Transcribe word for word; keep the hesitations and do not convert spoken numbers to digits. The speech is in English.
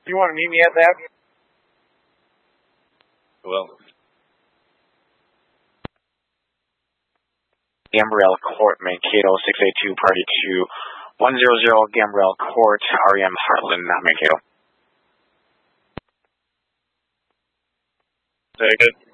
You want to meet me at that? Well. Gambrel Court, Mankato, six eight two, Party two, one zero zero, Gambrel Court, R E M Heartland, Mankato. Very good.